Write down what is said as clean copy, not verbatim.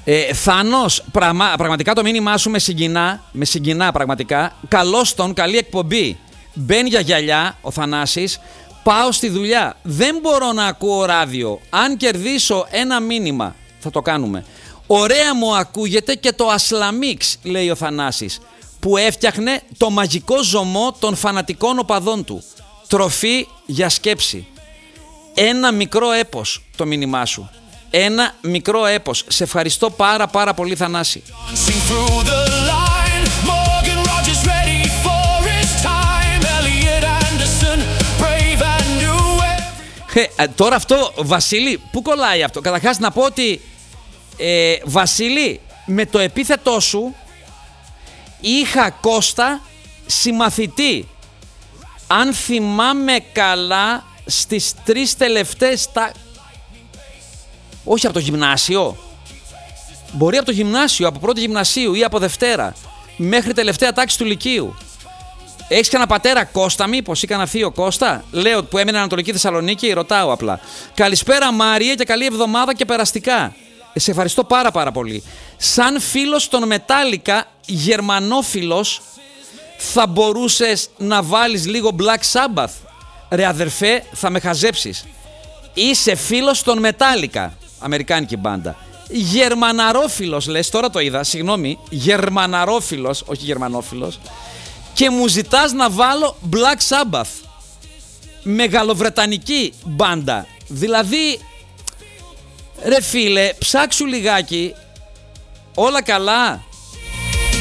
Θάνος, πραγματικά το μήνυμά σου με συγκινά πραγματικά. Καλώς τον, καλή εκπομπή. Μπαίνει για γυαλιά ο Θανάσης. Πάω στη δουλειά. Δεν μπορώ να ακούω ράδιο. Αν κερδίσω ένα μήνυμα, θα το κάνουμε. Ωραία μου ακούγεται και το Ασλαμίξ, λέει ο Θανάσης, που έφτιαχνε το μαγικό ζωμό των φανατικών οπαδών του. Τροφή για σκέψη. Ένα μικρό έπος το μήνυμά σου. Ένα μικρό έπος. Σε ευχαριστώ πάρα πολύ, Θανάση. Τώρα αυτό, Βασίλη, πού κολλάει αυτό? Καταρχάς να πω ότι Βασίλη, με το επίθετό σου είχα Κώστα συμμαθητή, αν θυμάμαι καλά, στις 3 τελευταίες όχι από το γυμνάσιο. Μπορεί από το γυμνάσιο, από πρώτη γυμνασίου ή από Δευτέρα μέχρι τελευταία τάξη του Λυκείου. Έχεις κανένα πατέρα Κώστα, μήπως, ή κανένα θείο Κώστα? Λέω που έμενε Ανατολική Θεσσαλονίκη, ρωτάω απλά. Καλησπέρα Μάρια και καλή εβδομάδα και περαστικά. Σε ευχαριστώ πάρα πολύ. Σαν φίλος των Μετάλλικα, γερμανόφιλος, θα μπορούσες να βάλεις λίγο Black Sabbath? Ρε αδερφέ, θα με χαζέψεις. Είσαι φίλος των Μετάλλικα, αμερικάνικη μπάντα. Γερμαναρόφιλος λες, τώρα το είδα, συγγνώμη. Γερμαναρόφιλος, όχι γερμανόφιλος. Και μου ζητάς να βάλω Black Sabbath. Μεγαλοβρετανική μπάντα. Δηλαδή, ρε φίλε, ψάξου λιγάκι. Όλα καλά.